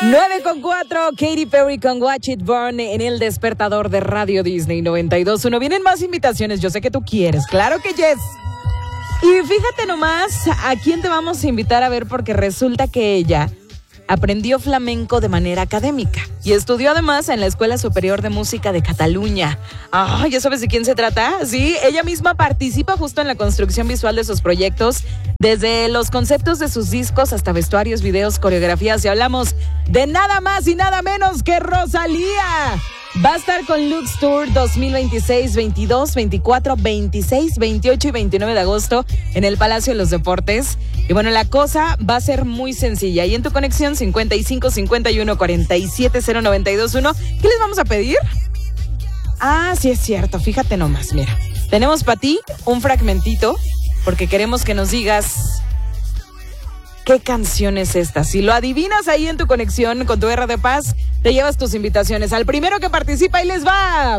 9:04, Katy Perry con Watch It Burn en el despertador de Radio Disney 92.1. Vienen más invitaciones, yo sé que tú quieres, claro que yes. Y fíjate nomás a quién te vamos a invitar a ver, porque resulta que ella aprendió flamenco de manera académica y estudió además en la Escuela Superior de Música de Cataluña. ¿Ya sabes de quién se trata? Sí, ella misma participa justo en la construcción visual de sus proyectos, desde los conceptos de sus discos hasta vestuarios, videos, coreografías, y hablamos de nada más y nada menos que Rosalía. Va a estar con Lux Tour 2026, 22, 24, 26, 28 y 29 de agosto en el Palacio de los Deportes. Y bueno, la cosa va a ser muy sencilla. Y en tu conexión 55 51 47 0921, ¿qué les vamos a pedir? Sí es cierto, fíjate nomás, mira. Tenemos para ti un fragmentito porque queremos que nos digas ¿qué canción es esta? Si lo adivinas ahí en tu conexión con tu R de Paz, te llevas tus invitaciones. Al primero que participa, ahí les va.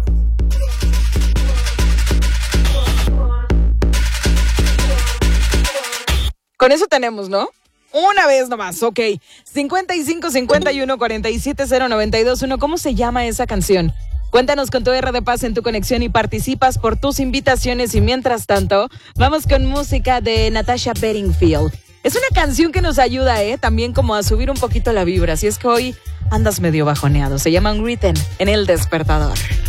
Con eso tenemos, ¿no? Una vez nomás, ok. 55 51 47 0921. ¿Cómo se llama esa canción? Cuéntanos con tu R de Paz en tu conexión y participas por tus invitaciones. Y mientras tanto, vamos con música de Natasha Bedingfield. Es una canción que nos ayuda, también como a subir un poquito la vibra. Así es que hoy andas medio bajoneado. Se llama Unwritten en el despertador.